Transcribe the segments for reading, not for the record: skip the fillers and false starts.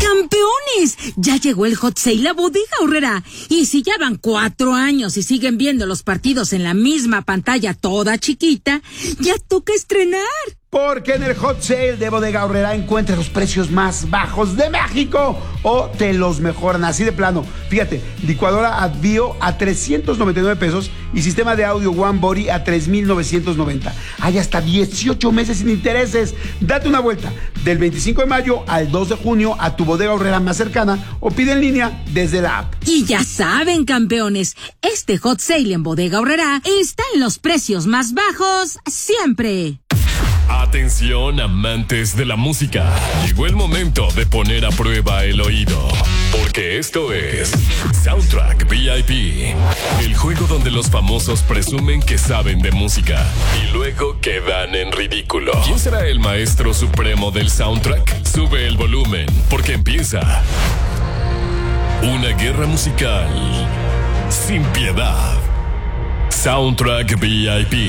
¡Campeones! Ya llegó el Hot Sale a Bodega Aurrerá. Y si ya van 4 años y siguen viendo los partidos en la misma pantalla toda chiquita, ya toca estrenar. Porque en el Hot Sale de Bodega Aurrerá encuentras los precios más bajos de México o te los mejoran así de plano. Fíjate, licuadora Advio a 399 pesos y sistema de audio One Body a 3,990. Hay hasta 18 meses sin intereses. Date una vuelta del 25 de mayo al 2 de junio a tu Bodega Aurrerá más cercana o pide en línea desde la app. Y ya saben, campeones, este Hot Sale en Bodega Aurrerá está en los precios más bajos siempre. Atención, amantes de la música. Llegó el momento de poner a prueba el oído. Porque esto es Soundtrack VIP. El juego donde los famosos presumen que saben de música y luego quedan en ridículo. ¿Quién será el maestro supremo del soundtrack? Sube el volumen, porque empieza una guerra musical sin piedad. Soundtrack VIP.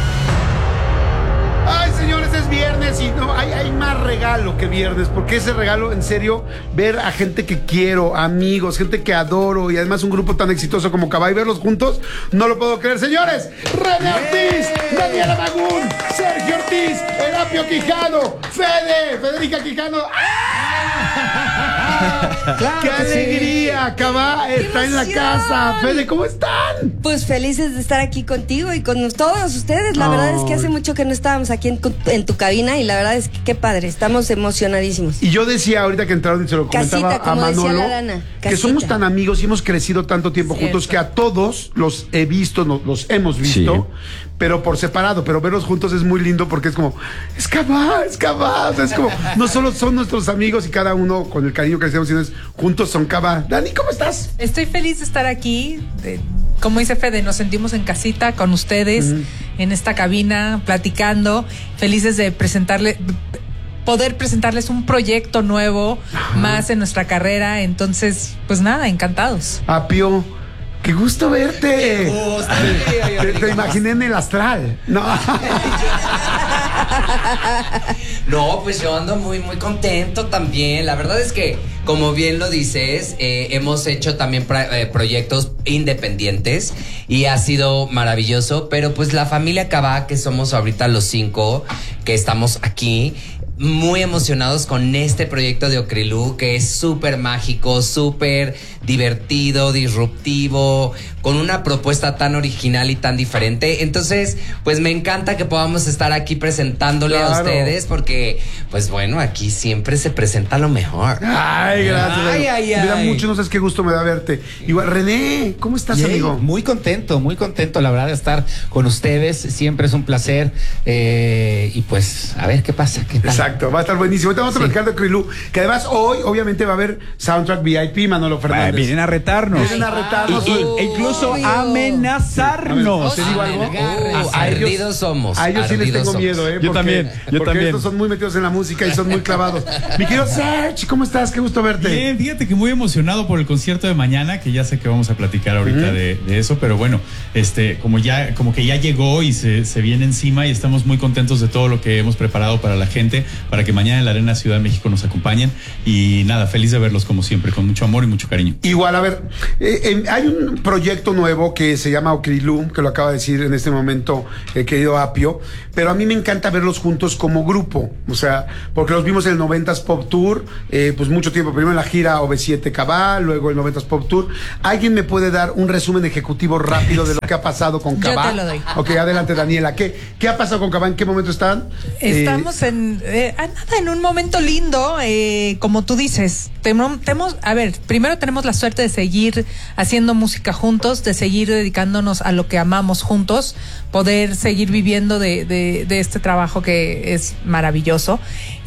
Ay, señores, es viernes y no hay más regalo que viernes, porque ese regalo, en serio, ver a gente que quiero, amigos, gente que adoro y además un grupo tan exitoso como Cabá y verlos juntos, no lo puedo creer. Señores, René Ortiz, Daniela Magún, Sergio Ortiz, Elapio Quijano, Federica Quijano. Claro, ¡qué alegría! Sí. Cabá está en la casa. Fede, ¿cómo están? Pues felices de estar aquí contigo y con todos ustedes. La verdad es que hace mucho que no estábamos aquí en tu cabina y la verdad es que qué padre, estamos emocionadísimos. Y yo decía ahorita que entraron y se lo comentaba casita, a Manolo, que somos tan amigos y hemos crecido tanto tiempo juntos que a todos los he visto, los hemos visto, sí, pero por separado, pero verlos juntos es muy lindo porque es como, es Cabá, o sea, es como, no solo son nuestros amigos y cada uno con el cariño que hacemos, sino es, juntos son Cabá. Dani, ¿cómo estás? Estoy feliz de estar aquí, como dice Fede, nos sentimos en casita con ustedes, en esta cabina, platicando, felices de poder presentarles un proyecto nuevo, más en nuestra carrera, entonces, pues nada, encantados. Apio, qué gusto verte. Qué gusto. Te imaginé en el astral. No. No, pues yo ando muy, muy contento también. La verdad es que, como bien lo dices, hemos hecho también proyectos independientes y ha sido maravilloso, pero pues la familia Cabá, que somos ahorita los 5 que estamos aquí, muy emocionados con este proyecto de Ocrilú, que es súper mágico, súper divertido, disruptivo, con una propuesta tan original y tan diferente. Entonces, pues me encanta que podamos estar aquí presentándole a ustedes, porque, pues bueno, aquí siempre se presenta lo mejor. Ay, gracias. Ay. Me da mucho, no sabes qué gusto me da verte. Igual, René, ¿cómo estás, amigo? Muy contento, la verdad, de estar con ustedes. Siempre es un placer. Y pues, a ver qué pasa. Exacto, va a estar buenísimo. Ahorita vamos a platicar de Ocrilú, que además hoy, obviamente, va a haber Soundtrack VIP, Manolo Fernández. Vienen a retarnos. E incluso amenazarnos. ¿Te digo algo? Ardidos somos. A ellos sí les tengo miedo, ¿eh? Yo también. Porque estos son muy metidos en la música y son muy clavados. Mi querido Serge, ¿cómo estás? Qué gusto verte. Bien, fíjate que muy emocionado por el concierto de mañana, que ya sé que vamos a platicar ahorita de eso, pero bueno, como que ya llegó y se viene encima y estamos muy contentos de todo lo que hemos preparado para la gente, para que mañana en la Arena Ciudad de México nos acompañen y nada, feliz de verlos como siempre, con mucho amor y mucho cariño. Igual, a ver, hay un proyecto nuevo que se llama Ocrilú, que lo acaba de decir en este momento el querido Apio, pero a mí me encanta verlos juntos como grupo, o sea, porque los vimos en el 90s Pop Tour, pues mucho tiempo, primero en la gira OV7 Cabá, luego el 90s Pop Tour. ¿Alguien me puede dar un resumen ejecutivo rápido de lo que ha pasado con Cabá? Yo te lo doy. Ok, adelante, Daniela. ¿Qué ha pasado con Cabá? ¿En qué momento están? Estamos en un momento lindo, como tú dices. Primero tenemos la suerte de seguir haciendo música juntos, de seguir dedicándonos a lo que amamos juntos, poder seguir viviendo de este trabajo que es maravilloso.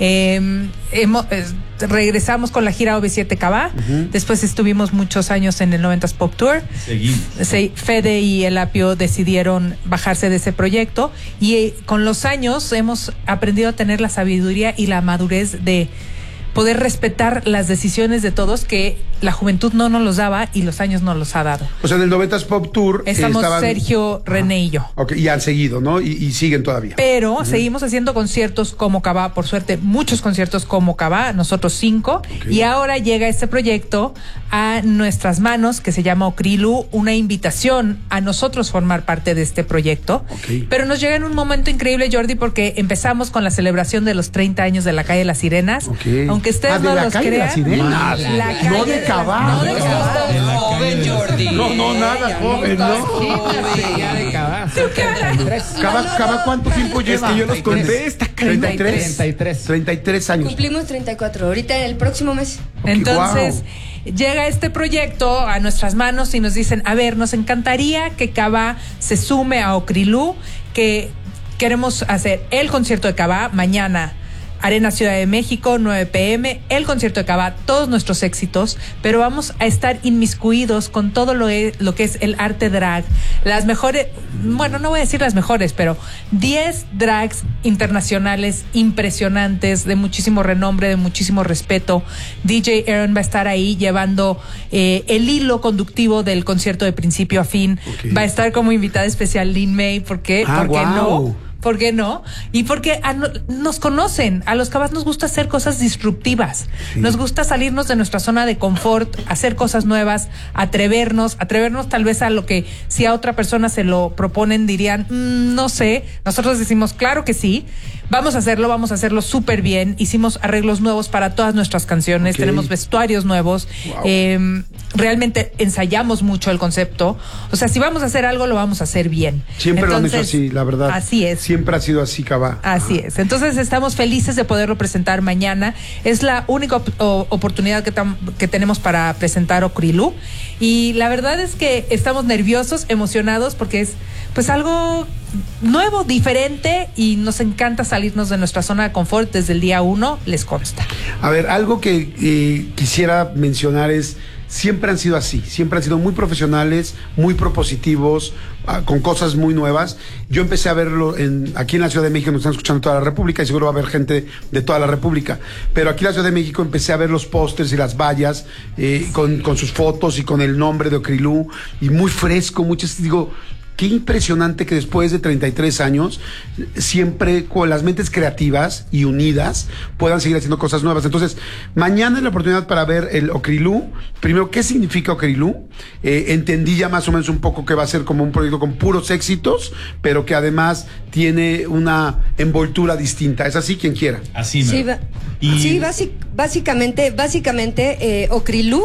Regresamos con la gira OV7 Cabá, después estuvimos muchos años en el 90s Pop Tour. Fede y Elapio decidieron bajarse de ese proyecto y con los años hemos aprendido a tener la sabiduría y la madurez de poder respetar las decisiones de todos, que la juventud no nos los daba y los años no los ha dado. O sea, en el 90s Pop Tour estamos Sergio, René y yo. Ok, y han seguido, ¿no? Y siguen todavía. Pero seguimos haciendo conciertos como Cabá, por suerte, muchos conciertos como Cabá, nosotros 5. Okay. Y ahora llega este proyecto a nuestras manos que se llama Okrilú, una invitación a nosotros formar parte de este proyecto. Okay. Pero nos llega en un momento increíble, Jordi, porque empezamos con la celebración de los 30 años de la calle Las Sirenas. Okay. Aunque ustedes no los crean. Las Sirenas. No de Cabá. No de Cabá. Joven, Jordi. No, nada joven, ¿no? Ya de Cabá. ¿Cabá cuánto tiempo lleva? Es que yo los conté, está 33 años. Cumplimos 34, ahorita el próximo mes. Entonces, llega este proyecto a nuestras manos y nos dicen, a ver, nos encantaría que Cabá se sume a Okrilú, que queremos hacer el concierto de Cabá mañana. Arena Ciudad de México, 9 p.m, el concierto de Cabá, todos nuestros éxitos, pero vamos a estar inmiscuidos con todo lo que es el arte drag, las mejores, bueno, no voy a decir las mejores, pero 10 drags internacionales impresionantes, de muchísimo renombre, de muchísimo respeto. DJ Aaron va a estar ahí llevando el hilo conductivo del concierto de principio a fin. Okay. Va a estar como invitada especial Lin May, ¿por qué? Porque no. ¿Por qué no? Y porque nos conocen, a los Cabás nos gusta hacer cosas disruptivas, sí. Nos gusta salirnos de nuestra zona de confort, hacer cosas nuevas, atrevernos tal vez a lo que si a otra persona se lo proponen dirían, no sé, nosotros decimos, claro que sí, vamos a hacerlo súper bien, hicimos arreglos nuevos para todas nuestras canciones, okay. Tenemos vestuarios nuevos, wow. Realmente ensayamos mucho el concepto, o sea, si vamos a hacer algo, lo vamos a hacer bien. Siempre lo han hecho así, la verdad. Así es. Siempre ha sido así, Cabá. Así es. Entonces estamos felices de poderlo presentar mañana. Es la única oportunidad que tenemos para presentar Okrilú. Y la verdad es que estamos nerviosos, emocionados, porque es pues algo nuevo, diferente, y nos encanta salirnos de nuestra zona de confort desde el día 1, les consta. A ver, algo que quisiera mencionar es, siempre han sido así, siempre han sido muy profesionales, muy propositivos, con cosas muy nuevas. Yo empecé a verlo aquí en la Ciudad de México, nos están escuchando toda la República y seguro va a haber gente de toda la República, pero aquí en la Ciudad de México empecé a ver los pósters y las vallas con sus fotos y con el nombre de Okrilú, y muy fresco, digo, qué impresionante que después de 33 años, siempre con las mentes creativas y unidas, puedan seguir haciendo cosas nuevas. Entonces, mañana es la oportunidad para ver el Okrilú. Primero, ¿qué significa Okrilú? Entendí ya más o menos un poco que va a ser como un proyecto con puros éxitos, pero que además tiene una envoltura distinta. ¿Es así? Quien quiera. Así, sí, básicamente Okrilú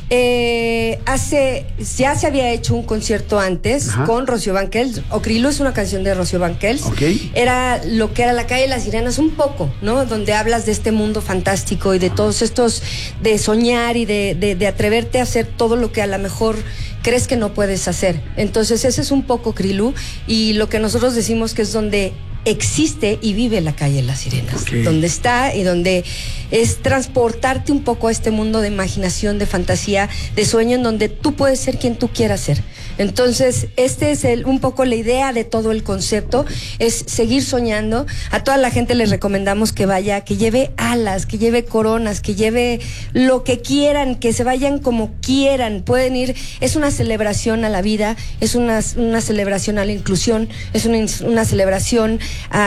ya se había hecho un concierto antes. Ajá. Con Rocío Banquels. Okrilú es una canción de Rocío Banquels. Okay. Era lo que era la calle de Las Sirenas un poco, ¿no? Donde hablas de este mundo fantástico y de todos estos, de soñar y de atreverte a hacer todo lo que a lo mejor crees que no puedes hacer. Entonces ese es un poco Okrilú, y lo que nosotros decimos que es donde existe y vive la calle de Las Sirenas, okay. Donde está y donde es transportarte un poco a este mundo de imaginación, de fantasía, de sueño, en donde tú puedes ser quien tú quieras ser. Entonces, este es un poco la idea de todo el concepto, es seguir soñando. A toda la gente les recomendamos que vaya, que lleve alas, que lleve coronas, que lleve lo que quieran, que se vayan como quieran, pueden ir. Es una celebración a la vida, es una celebración a la inclusión, es una celebración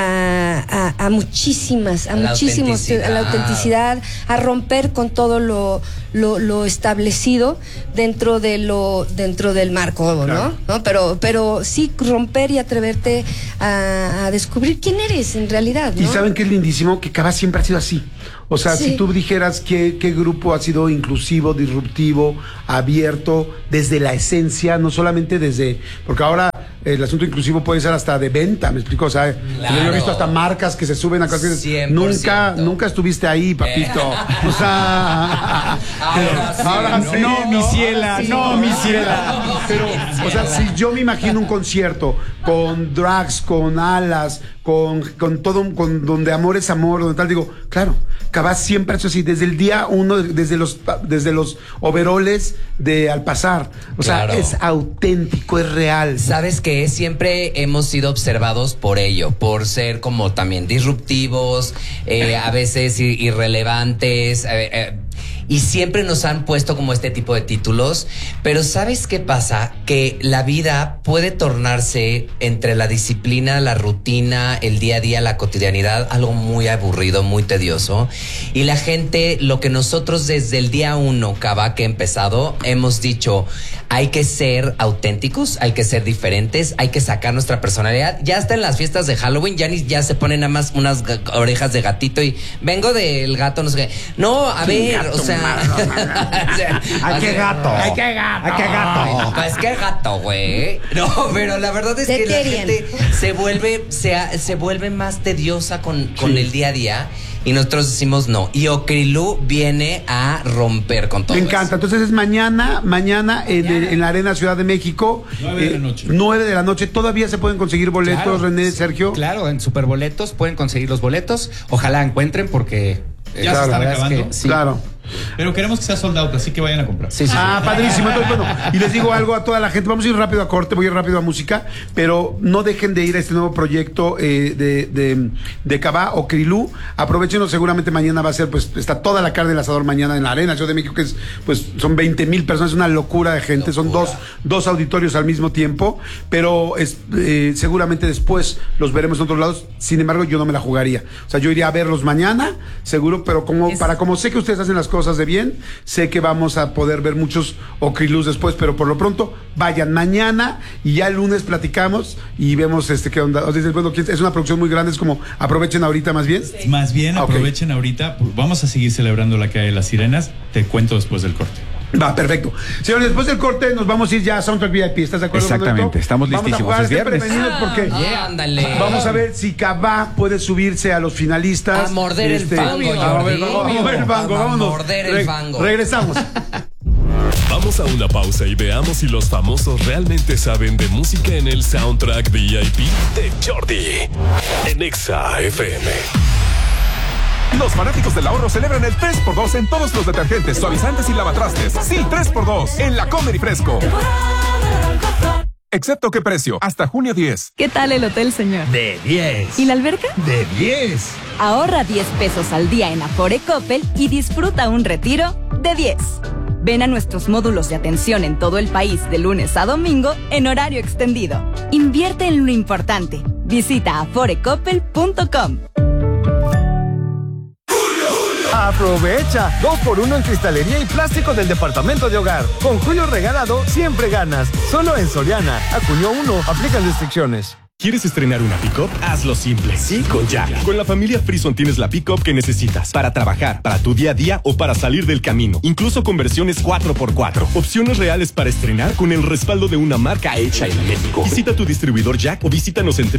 a muchísimos, a la autenticidad, a romper con todo lo establecido dentro del marco, claro. ¿no? Pero sí romper y atreverte a descubrir quién eres en realidad, ¿no? Y saben que es lindísimo que Cabá siempre ha sido así. O sea, sí. Si tú dijeras qué grupo ha sido inclusivo, disruptivo, abierto, desde la esencia, no solamente porque ahora el asunto inclusivo puede ser hasta de venta, ¿me explico? O sea, claro. Yo he visto hasta marcas que se suben a cosas. Nunca estuviste ahí, papito. O sea, ahora sí. No, mi ciela, no, mi ciela. Pero, o sea, si yo me imagino un concierto con drags, con alas, con todo, donde amor es amor, donde tal, digo, claro, Cabá siempre ha hecho así, desde el día 1, desde los overoles de Al Pasar. O claro. Sea, es auténtico, es real. ¿Sabes qué? Siempre hemos sido observados por ello, por ser como también disruptivos, a veces irrelevantes, y siempre nos han puesto como este tipo de títulos, pero ¿sabes qué pasa? Que la vida puede tornarse entre la disciplina, la rutina, el día a día, la cotidianidad, algo muy aburrido, muy tedioso, y la gente, lo que nosotros desde el día 1, Cava, que he empezado, hemos dicho, hay que ser auténticos, hay que ser diferentes, hay que sacar nuestra personalidad. Ya hasta en las fiestas de Halloween ya se ponen nada más unas orejas de gatito y vengo del gato, no sé qué. No, a ver, gato, o sea... ¡Ay, qué gato! ¡Ay, qué gato! ¡Ay, qué gato! Pues qué gato, güey. No, pero la verdad es que la gente se vuelve más tediosa con el día a día. Y nosotros decimos no. Y Okrilú viene a romper con todo. Me encanta. Entonces es mañana en la Arena Ciudad de México. 9 de la noche. 9 de la noche. ¿Todavía se pueden conseguir boletos, Claro, René, Sergio? Claro, en Superboletos pueden conseguir los boletos. Ojalá encuentren porque... Ya se están acabando. Sí. Claro. Pero queremos que sea sold out, así que vayan a comprar. Sí, sí. Padrísimo. Entonces, bueno, y les digo algo a toda la gente. Vamos a ir rápido a corte, voy a ir rápido a música, pero no dejen de ir a este nuevo proyecto de Cava o Okrilú. Aprovechenlo, seguramente mañana va a ser, pues, está toda la carne del asador mañana en la Arena Ciudad de México, que es, pues, son 20,000 personas, es una locura de gente, son dos auditorios al mismo tiempo, pero seguramente después los veremos en otros lados. Sin embargo, yo no me la jugaría. O sea, yo iría a verlos mañana, seguro, pero como sé que ustedes hacen las cosas de bien, sé que vamos a poder ver muchos Okrilús después, pero por lo pronto vayan mañana y ya el lunes platicamos y vemos qué onda. O sea, bueno, es una producción muy grande, es como aprovechen ahorita más bien. Más bien aprovechen ahorita, vamos a seguir celebrando la Calle de las Sirenas, te cuento después del corte. Va, perfecto. Señores, después del corte nos vamos a ir ya a Soundtrack VIP. ¿Estás de acuerdo? Exactamente, estamos listísimos. Vamos a jugar, Es viernes. prevenidos porque ándale. vamos a ver si Cava puede subirse a los finalistas. A morder el fango, Jordi. Vamos a ver el fango, vámonos. A morder el fango. Regresamos. Vamos a una pausa y veamos si los famosos realmente saben de música en el Soundtrack VIP de Jordi en Exa FM. Los fanáticos del ahorro celebran el 3x2 en todos los detergentes, suavizantes y lavatrastes. Sí, 3x2 en La Comer y Fresco. Excepto qué precio, hasta junio 10. ¿Qué tal el hotel, señor? De 10. ¿Y la alberca? De 10. Ahorra 10 pesos al día en Afore Coppel y disfruta un retiro de 10. Ven a nuestros módulos de atención en todo el país de lunes a domingo en horario extendido. Invierte en lo importante. Visita aforecoppel.com. Aprovecha 2x1 en cristalería y plástico del departamento de hogar. Con Julio regalado siempre ganas. Solo en Soriana. A junio 1 aplican restricciones. ¿Quieres estrenar una pick-up? Hazlo simple. Sí, con Jack. Con la familia Frison tienes la pick-up que necesitas para trabajar, para tu día a día o para salir del camino. Incluso con versiones 4x4. Opciones reales para estrenar con el respaldo de una marca hecha en México. Visita tu distribuidor Jack o visítanos en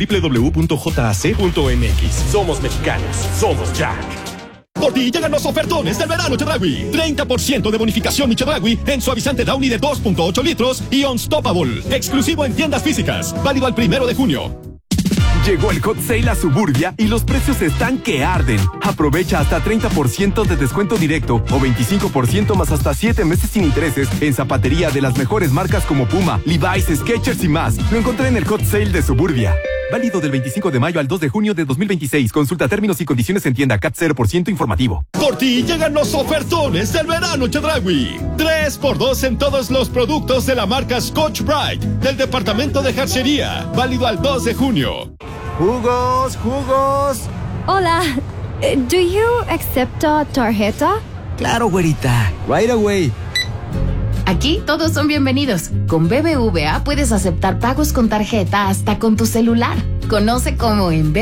www.jac.mx. Somos mexicanos. Somos Jack. Por ti llegan los ofertones del verano Chedraui. 30% de bonificación Chedraui en suavizante Downy de 2.8 litros y Unstoppable. Exclusivo en tiendas físicas. Válido al 1 de junio. Llegó el Hot Sale a Suburbia y los precios están que arden. Aprovecha hasta 30% de descuento directo o 25% más hasta 7 meses sin intereses en zapatería de las mejores marcas como Puma, Levi's, Skechers y más. Lo encontré en el Hot Sale de Suburbia. Válido del 25 de mayo al 2 de junio de 2026. Consulta términos y condiciones en tienda. CAT 0% informativo. Por ti llegan los ofertones del verano Chedraui. 3x2 en todos los productos de la marca Scotch Brite del departamento de jarcería. Válido al 2 de junio. ¡Jugos, jugos! Hola, ¿do you accept tarjeta? Claro, güerita. Right away. Aquí todos son bienvenidos. Con BBVA puedes aceptar pagos con tarjeta hasta con tu celular. Conoce cómo en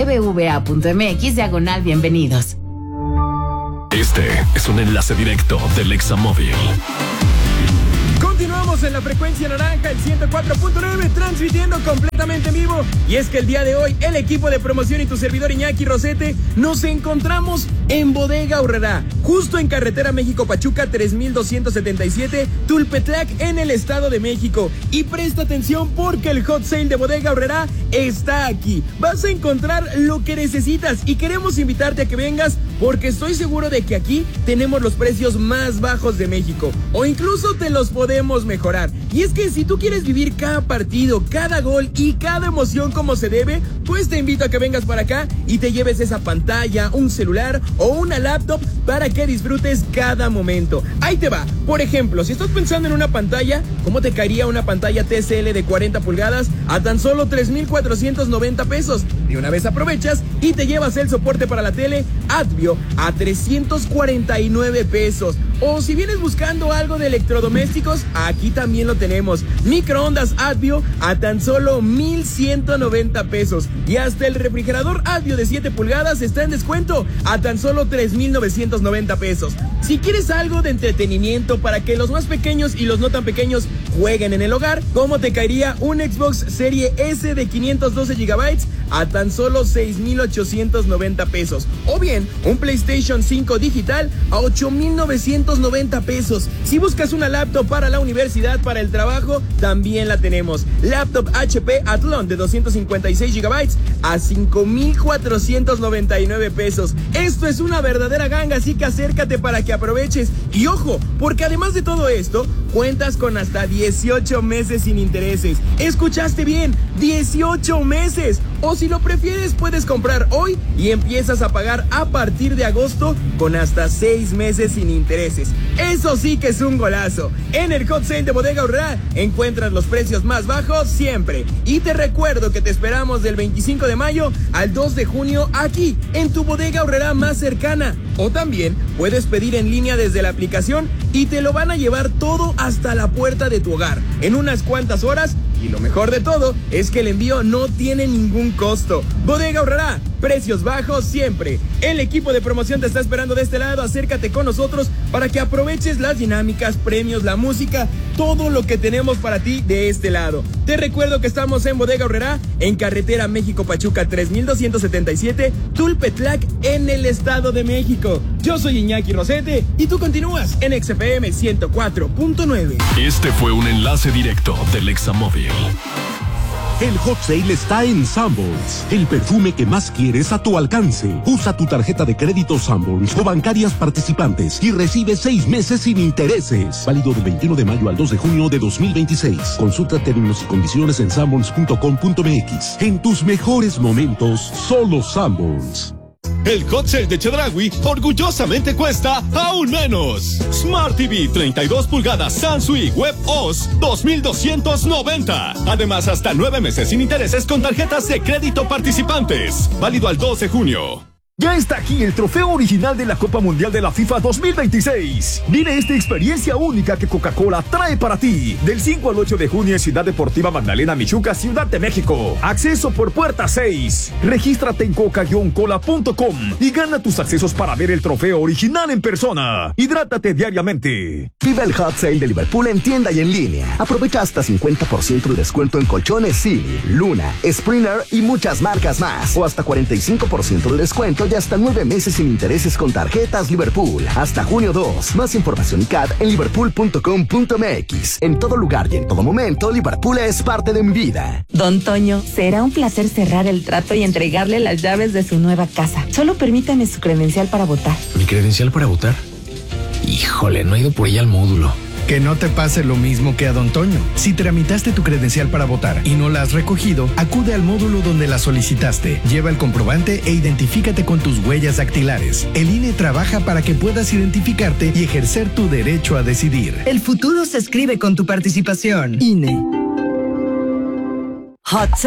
bbva.mx/bienvenidos. Este es un enlace directo del Examóvil. Continuamos en la frecuencia naranja, el 104.9, transmitiendo completamente en vivo. Y es que el día de hoy, el equipo de promoción y tu servidor Iñaki Rosete nos encontramos en Bodega Aurrerá, justo en carretera México-Pachuca 3277, Tulpetlac, en el Estado de México. Y presta atención porque el hot sale de Bodega Aurrerá está aquí. Vas a encontrar lo que necesitas y queremos invitarte a que vengas porque estoy seguro de que aquí tenemos los precios más bajos de México o incluso te los podemos mejorar. Y es que si tú quieres vivir cada partido, cada gol y cada emoción como se debe, pues te invito a que vengas para acá y te lleves esa pantalla, un celular o una laptop para que que disfrutes cada momento. Ahí te va. Por ejemplo, si estás pensando en una pantalla, ¿cómo te caería una pantalla TCL de 40 pulgadas a tan solo 3,490 pesos? De una vez aprovechas y te llevas el soporte para la tele Advio a 349 pesos. O si vienes buscando algo de electrodomésticos, aquí también lo tenemos. Microondas Advio a tan solo 1,190 pesos. Y hasta el refrigerador Advio de 7 pulgadas está en descuento a tan solo 3,990 pesos. Si quieres algo de entretenimiento para que los más pequeños y los no tan pequeños jueguen en el hogar, ¿cómo te caería un Xbox Serie S de 512 GB a tan solo 6,890 pesos? O bien, un PlayStation 5 digital a 8,990 pesos. Si buscas una laptop para la universidad, para el trabajo, también la tenemos. Laptop HP Athlon de 256 GB a 5,499 pesos. Esto es una verdadera ganga, así que acércate para que aproveches. Y ojo, porque además de todo esto, cuentas con hasta 18 meses sin intereses. ¿Escuchaste bien? 18 meses. O si lo prefieres, puedes comprar hoy y empiezas a pagar a partir de agosto con hasta 6 meses sin intereses. Eso sí que es un golazo. En el Hot Sale de Bodega Aurrerá encuentras los precios más bajos siempre. Y te recuerdo que te esperamos del 25 de mayo al 2 de junio aquí en tu Bodega Aurrerá más cercana. O también puedes pedir en línea desde la aplicación y te lo van a llevar todo hasta la puerta de tu hogar en unas cuantas horas. Y lo mejor de todo es que el envío no tiene ningún costo. Bodega Aurrerá, precios bajos siempre. El equipo de promoción te está esperando de este lado. Acércate con nosotros para que aproveches las dinámicas, premios, la música, todo lo que tenemos para ti de este lado. Te recuerdo que estamos en Bodega Aurrerá, en carretera México-Pachuca 3277, Tulpetlac, en el Estado de México. Yo soy Iñaki Rosete y tú continúas en XFM 104.9. Este fue un enlace directo del Examóvil. El Hot Sale está en Sanborns, el perfume que más quieres a tu alcance. Usa tu tarjeta de crédito Sanborns o bancarias participantes y recibe 6 meses sin intereses. Válido del 21 de mayo al 2 de junio de 2026. Consulta términos y condiciones en sanborns.com.mx. En tus mejores momentos, solo Sanborns. El Hot Sale de Chedraui orgullosamente cuesta aún menos. Smart TV 32 pulgadas Sansui Web OS 2,290. Además, hasta 9 meses sin intereses con tarjetas de crédito participantes. Válido al 2 de junio. Ya está aquí el trofeo original de la Copa Mundial de la FIFA 2026. Vive esta experiencia única que Coca-Cola trae para ti. Del 5 al 8 de junio en Ciudad Deportiva Magdalena Michuca, Ciudad de México. Acceso por puerta 6. Regístrate en coca-cola.com y gana tus accesos para ver el trofeo original en persona. Hidrátate diariamente. Vive el Hot Sale de Liverpool en tienda y en línea. Aprovecha hasta 50% de descuento en colchones Silly, Luna, Springer y muchas marcas más. O hasta 45% de descuento y hasta 9 meses sin intereses con tarjetas Liverpool. Hasta junio 2. Más información y CAD en liverpool.com.mx. En todo lugar y en todo momento, Liverpool es parte de mi vida. Don Toño, será un placer cerrar el trato y entregarle las llaves de su nueva casa. Solo permítame su credencial para votar. ¿Mi credencial para votar? Híjole, no he ido por ella al módulo. Que no te pase lo mismo que a Don Toño. Si tramitaste tu credencial para votar y no la has recogido, acude al módulo donde la solicitaste. Lleva el comprobante e identifícate con tus huellas dactilares. El INE trabaja para que puedas identificarte y ejercer tu derecho a decidir. El futuro se escribe con tu participación. INE. Hot